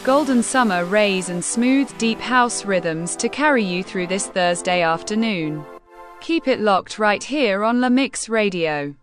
golden summer rays and smooth, deep house rhythms to carry you through this Thursday afternoon. Keep it locked right here on La Mix Radio.